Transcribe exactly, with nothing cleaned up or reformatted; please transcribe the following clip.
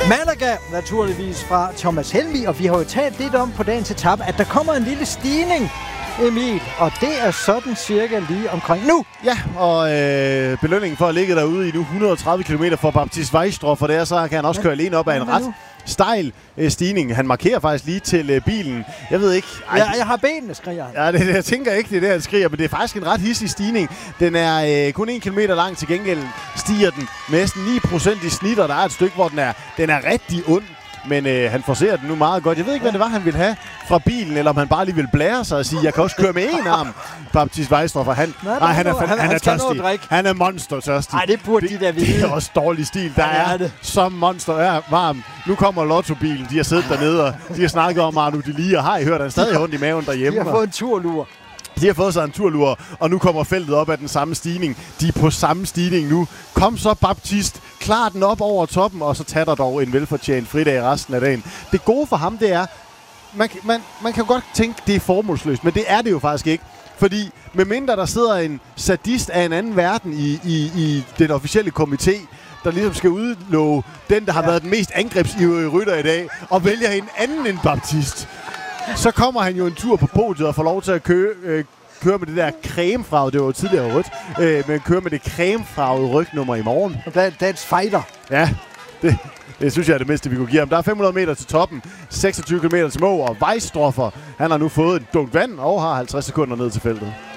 Malaga, naturligvis fra Thomas Helmig, og vi har jo talt lidt om på dagens etape, at der kommer en lille stigning, Emil, og det er sådan cirka lige omkring nu. Ja, og øh, belønningen for at ligge derude i nu et hundrede og tredive kilometer for Baptiste Weistrop, for der så kan han også køre alene op ad en ret nu? stejl øh, stigning. Han markerer faktisk lige til øh, bilen. Jeg ved ikke... Ej, ja, jeg har benene, skriger han. Ja, det, jeg tænker ikke, det er det, han skriger, men det er faktisk en ret hissig stigning. Den er øh, kun en kilometer lang, til gengæld stiger den med næsten ni procent i snit, og der er et stykke, hvor den er, den er rigtig ond. Men øh, han forcerer den nu meget godt. Jeg ved ikke, hvad det var, han ville have fra bilen, eller om han bare lige ville blære sig og sige, jeg kan også køre med en arm, Baptiste Weistrop. Han, nej, nej, han er, han, han, han er tørstig. Han er monster-tørstig. Nej, det burde de da vide. Det er også dårlig stil. Der ja, er, er det. Som monster er varm. Nu kommer Lotto-bilen. De har siddet dernede, og de har snakket om Arnaud Delis, og har I hørt, han stadig ondt i maven derhjemme. De har fået en turlur. De har fået sig en turlur, og nu kommer feltet op af den samme stigning. De er på samme stigning nu. Kom så, Baptiste. Klar den op over toppen, og så tager der dog en velfortjent fridag resten af dagen. Det gode for ham, det er, man, man, man kan godt tænke, det er formålsløst, men det er det jo faktisk ikke. Fordi medmindre der sidder en sadist af en anden verden i, i, i den officielle komité, der ligesom skal udlove den, der har ja. været den mest angrebsivrige rytter i dag, og vælger en anden end Baptiste, så kommer han jo en tur på podiet og får lov til at køre, øh, køre med det der cremefarvede, det var jo tidligere rødt, øh, men køre med det cremefarvede rygnummer i morgen. That's fighter. Ja, det, det synes jeg er det mindste, vi kunne give ham. Der er fem hundrede meter til toppen, seksogtyve kilometer til mål, og Weistrop, han har nu fået en dunk vand og har halvtreds sekunder ned til feltet.